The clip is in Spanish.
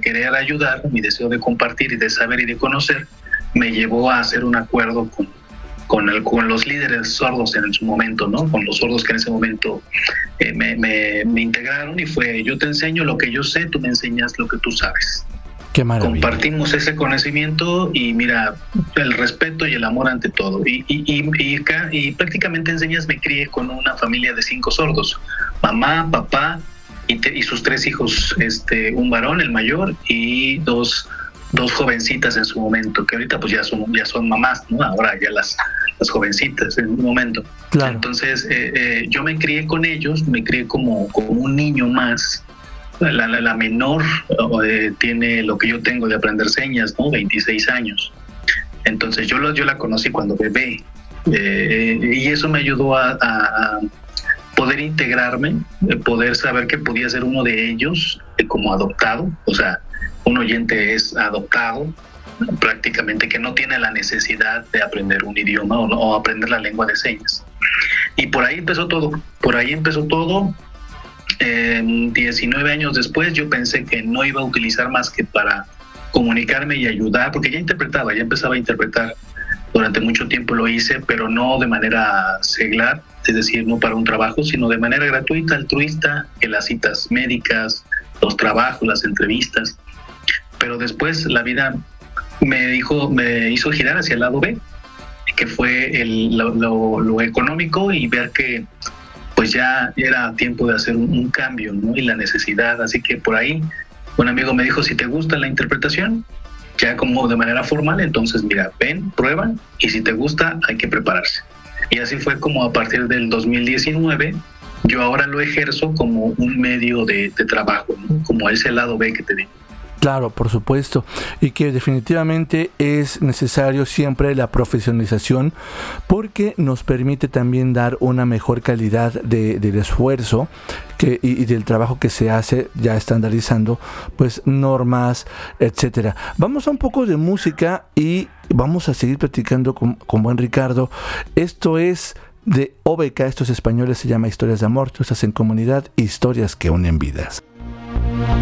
querer ayudar, mi deseo de compartir y de saber y de conocer, me llevó a hacer un acuerdo con los líderes sordos en su momento, ¿no? Con los sordos que en ese momento me integraron, y fue: yo te enseño lo que yo sé, tú me enseñas lo que tú sabes. Qué maravilla. Compartimos ese conocimiento y mira, el respeto y el amor ante todo. Y prácticamente enseñas, me crié con una familia de 5 sordos: mamá, papá y sus 3 hijos, un varón, el mayor, y dos jovencitas en su momento, que ahorita pues ya son mamás, ¿no? Ahora ya las jovencitas en un momento. Claro. Entonces yo me crié con ellos, me crié como un niño más. La menor tiene lo que yo tengo de aprender señas, ¿no? 26 años. Entonces yo la conocí cuando bebé, y eso me ayudó a poder integrarme, poder saber que podía ser uno de ellos como adoptado. O sea, un oyente es adoptado prácticamente, que no tiene la necesidad de aprender un idioma o aprender la lengua de señas. Y por ahí empezó todo. 19 años después yo pensé que no iba a utilizar más que para comunicarme y ayudar, porque ya empezaba a interpretar. Durante mucho tiempo lo hice, pero no de manera seglar, es decir, no para un trabajo, sino de manera gratuita, altruista, que las citas médicas, los trabajos, las entrevistas. Pero después la vida me hizo girar hacia el lado B, que fue lo económico, y ver que pues ya era tiempo de hacer un cambio, ¿no? Y la necesidad. Así que por ahí un amigo me dijo: si te gusta la interpretación, ya como de manera formal, entonces mira, ven, prueba, y si te gusta hay que prepararse. Y así fue como a partir del 2019 yo ahora lo ejerzo como un medio de trabajo, ¿no? Como ese lado B que te digo. Claro, por supuesto, y que definitivamente es necesario siempre la profesionalización, porque nos permite también dar una mejor calidad del esfuerzo y del trabajo que se hace, ya estandarizando pues normas, etcétera. Vamos a un poco de música y vamos a seguir platicando con buen Ricardo. Esto es de OBK, estos españoles, se llama Historias de Amor. Tú estás en Comunidad, historias que unen vidas.